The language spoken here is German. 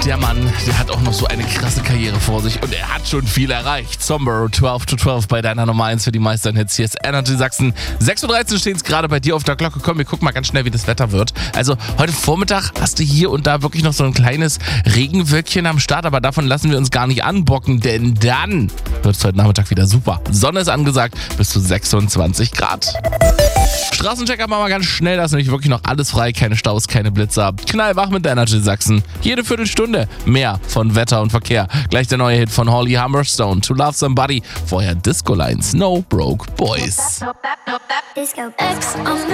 Der Mann, der hat auch noch so eine krasse Karriere vor sich und er hat schon viel erreicht. Somber 12 to 12 bei deiner Nummer 1 für die Meistern-Hits. Hier ist Energy Sachsen. 6:13 Uhr steht es gerade bei dir auf der Glocke. Komm, wir gucken mal ganz schnell, wie das Wetter wird. Also heute Vormittag hast du hier und da wirklich noch so ein kleines Regenwölkchen am Start, aber davon lassen wir uns gar nicht anbocken, denn dann wird es heute Nachmittag wieder super. Sonne ist angesagt, bis zu 26 Grad. Straßenchecker machen wir ganz schnell, da ist nämlich wirklich noch alles frei, keine Staus, keine Blitzer. Knallwach mit Energy Sachsen. Jede Viertelstunde mehr von Wetter und Verkehr. Gleich der neue Hit von Holly Humberstone, To Love Somebody. Vorher Disco Lines, No Broke Boys. Disco.